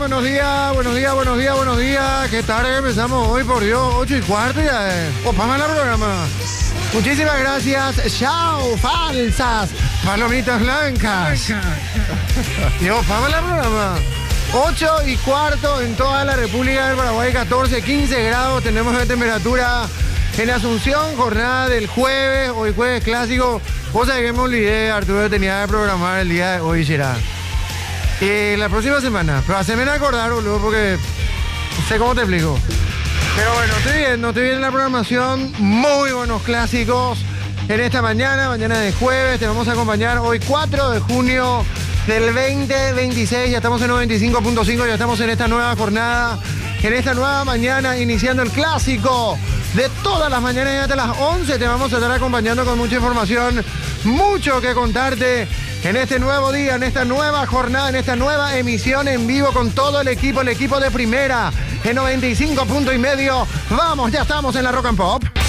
buenos días, buenos días, buenos días, buenos días. Qué tarde que empezamos hoy, por Dios, 8:15 ya. Opama la programa. Muchísimas gracias. Chao, falsas palomitas blancas. Dios, opama la programa. 8:15 en toda la República del Paraguay, 14, 15 grados tenemos de temperatura en Asunción, jornada del jueves, hoy jueves clásico. Vos sabés que me olvidé, Arturo, tenía que programar el día de hoy, será. La próxima semana, pero haceme acordar, boludo, porque no sé cómo te explico. Pero bueno, estoy bien en la programación, muy buenos clásicos en esta mañana de jueves. Te vamos a acompañar hoy 4 de junio del 2026, ya estamos en 95.5, ya estamos en esta nueva jornada, en esta nueva mañana, iniciando el clásico de todas las mañanas y hasta las 11 te vamos a estar acompañando con mucha información, mucho que contarte en este nuevo día, en esta nueva jornada, en esta nueva emisión en vivo con todo el equipo de primera, en 95.5. Vamos, ya estamos en la Rock and Pop.